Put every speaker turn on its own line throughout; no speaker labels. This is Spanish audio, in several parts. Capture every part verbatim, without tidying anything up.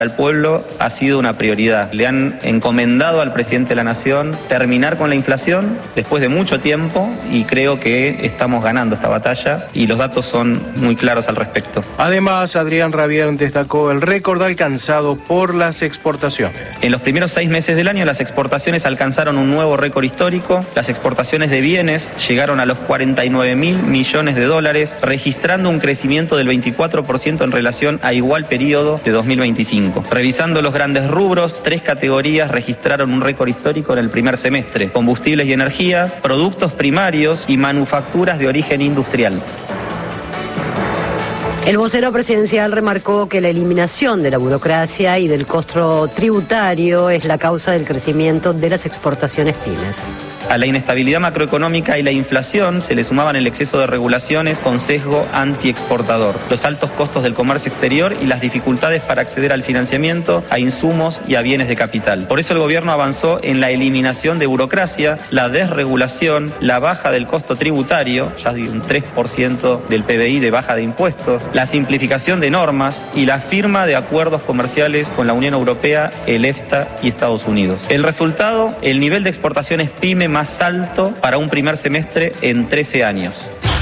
Al pueblo ha sido una prioridad. Le han encomendado al presidente de la Nación terminar con la inflación después de mucho tiempo y creo que estamos ganando esta batalla y los datos son muy claros al respecto.
Además, Adrián Rabier destacó el récord alcanzado por las exportaciones.
En los primeros seis meses del año las exportaciones alcanzaron un nuevo récord histórico. Las exportaciones de bienes llegaron a los cuarenta y nueve mil millones de dólares, registrando un crecimiento del veinticuatro por ciento en relación a igual periodo de dos mil veinticinco. Revisando los grandes rubros, tres categorías registraron un récord histórico en el primer semestre: combustibles y energía, productos primarios y manufacturas de origen industrial.
El vocero presidencial remarcó que la eliminación de la burocracia y del costo tributario es la causa del crecimiento de las exportaciones pymes.
A la inestabilidad macroeconómica y la inflación se le sumaban el exceso de regulaciones con sesgo antiexportador, los altos costos del comercio exterior y las dificultades para acceder al financiamiento, a insumos y a bienes de capital. Por eso el gobierno avanzó en la eliminación de burocracia, la desregulación, la baja del costo tributario, ya hay un tres por ciento del P B I de baja de impuestos, la simplificación de normas y la firma de acuerdos comerciales con la Unión Europea, el EFTA y Estados Unidos. El resultado, el nivel de exportaciones pyme más alto para un primer semestre en trece años.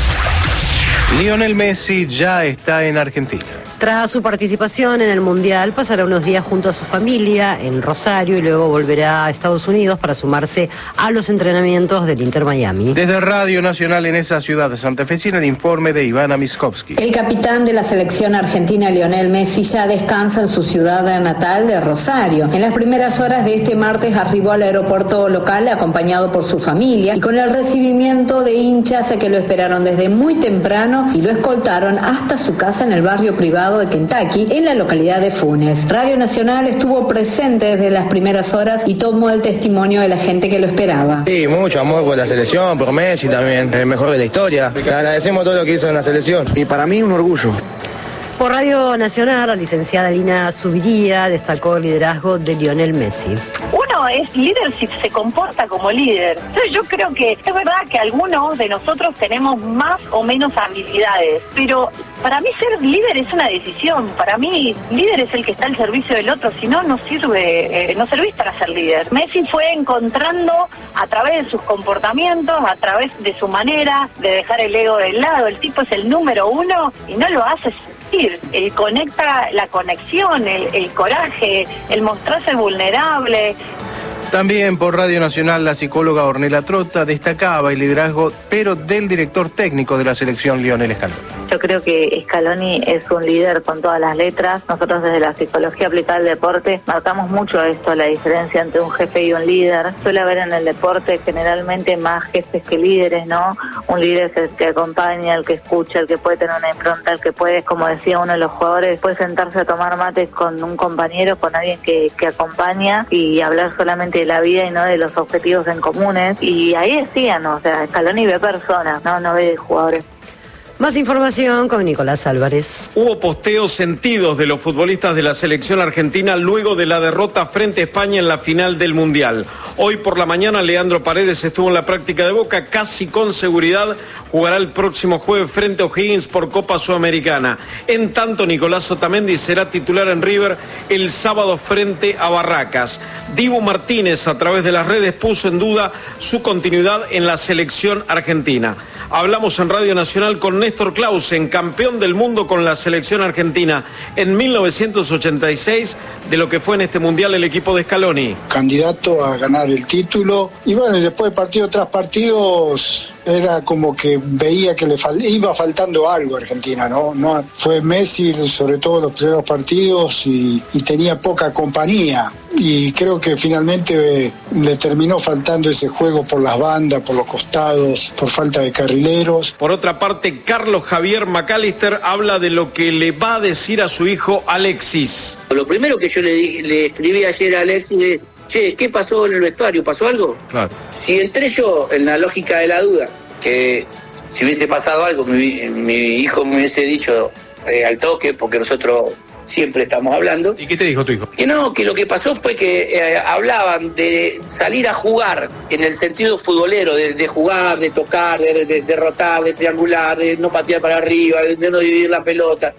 Lionel Messi ya está en Argentina.
Tras su participación en el Mundial, pasará unos días junto a su familia en Rosario y luego volverá a Estados Unidos para sumarse a los entrenamientos del Inter Miami.
Desde Radio Nacional en esa ciudad de santafesina, el informe de Ivana Miskovsky.
El capitán de la selección argentina, Lionel Messi, ya descansa en su ciudad natal de Rosario. En las primeras horas de este martes arribó al aeropuerto local acompañado por su familia y con el recibimiento de hinchas que lo esperaron desde muy temprano y lo escoltaron hasta su casa en el barrio privado de Kentucky, en la localidad de Funes. Radio Nacional estuvo presente desde las primeras horas y tomó el testimonio de la gente que lo esperaba.
Sí, mucho amor por la selección, por Messi también, el mejor de la historia. Le agradecemos todo lo que hizo en la selección. Y para mí un orgullo.
Por Radio Nacional, la licenciada Lina Subiría destacó el liderazgo de Lionel Messi.
Uno es líder si se comporta como líder. Entonces yo creo que es verdad que algunos de nosotros tenemos más o menos habilidades, pero para mí ser líder es una decisión. Para mí líder es el que está al servicio del otro, si no, no sirve, eh, no servís para ser líder. Messi fue encontrando a través de sus comportamientos, a través de su manera de dejar el ego de lado. El tipo es el número uno y no lo hace sentir. Él conecta la conexión, el, el coraje, el mostrarse vulnerable.
También por Radio Nacional, la psicóloga Ornella Trota destacaba el liderazgo, pero del director técnico de la selección, Lionel Scaloni.
Yo creo que Scaloni es un líder con todas las letras. Nosotros desde la psicología aplicada al deporte marcamos mucho esto, la diferencia entre un jefe y un líder. Suele haber en el deporte generalmente más jefes que líderes, ¿no? Un líder es el que acompaña, el que escucha, el que puede tener una impronta, el que puede, como decía uno de los jugadores, puede sentarse a tomar mates con un compañero, con alguien que, que acompaña y hablar solamente de la vida y no de los objetivos en comunes. Y ahí decían, o sea, Scaloni ve personas, no, no ve jugadores.
Más información con Nicolás Álvarez.
Hubo posteos sentidos de los futbolistas de la selección argentina luego de la derrota frente a España en la final del Mundial. Hoy por la mañana Leandro Paredes estuvo en la práctica de Boca, casi con seguridad jugará el próximo jueves frente a O'Higgins por Copa Sudamericana. En tanto, Nicolás Otamendi será titular en River el sábado frente a Barracas. Dibu Martínez a través de las redes puso en duda su continuidad en la selección argentina. Hablamos en Radio Nacional con Néstor Clausen, campeón del mundo con la selección argentina en mil novecientos ochenta y seis, de lo que fue en este mundial el equipo de Scaloni.
Candidato a ganar el título. Y bueno, después de partido tras partidos era como que veía que le fal- iba faltando algo a Argentina, ¿no? no Fue Messi, sobre todo los primeros partidos, y, y tenía poca compañía. Y creo que finalmente eh, le terminó faltando ese juego por las bandas, por los costados, por falta de carrileros.
Por otra parte, Carlos Javier McAllister habla de lo que le va a decir a su hijo Alexis.
Lo primero que yo le, di, le escribí ayer a Alexis es: che, ¿qué pasó en el vestuario? ¿Pasó algo?
Claro.
Si entré yo en la lógica de la duda, que si hubiese pasado algo, mi, mi hijo me hubiese dicho eh, al toque, porque nosotros siempre estamos hablando.
¿Y qué te dijo tu hijo?
Que no, que lo que pasó fue que eh, hablaban de salir a jugar en el sentido futbolero, de, de jugar, de tocar, de, de, de derrotar, de triangular, de no patear para arriba, de, de no dividir la pelota.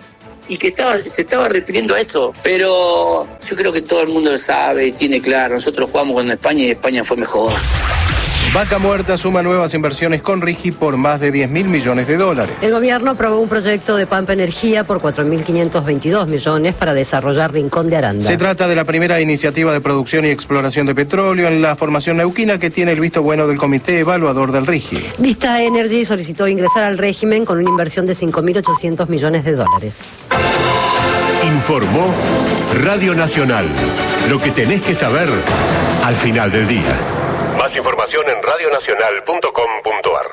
y que estaba, se estaba refiriendo a eso. Pero yo creo que todo el mundo lo sabe y tiene claro. Nosotros jugamos con España y España fue mejor.
Vaca Muerta suma nuevas inversiones con Rigi por más de diez mil millones de dólares.
El gobierno aprobó un proyecto de Pampa Energía por cuatro mil quinientos veintidós millones para desarrollar Rincón de Aranda.
Se trata de la primera iniciativa de producción y exploración de petróleo en la formación neuquina que tiene el visto bueno del Comité Evaluador del Rigi.
Vista Energy solicitó ingresar al régimen con una inversión de cinco mil ochocientos millones de dólares.
Informó Radio Nacional. Lo que tenés que saber al final del día. Más información en radio nacional punto com punto a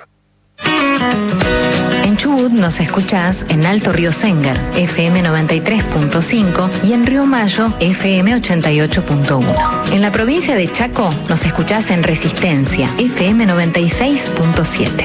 r.
En Chubut nos escuchás en Alto Río Sengar, F M noventa y tres punto cinco y en Río Mayo, F M ochenta y ocho punto uno. En la provincia de Chaco nos escuchás en Resistencia, F M noventa y seis punto siete.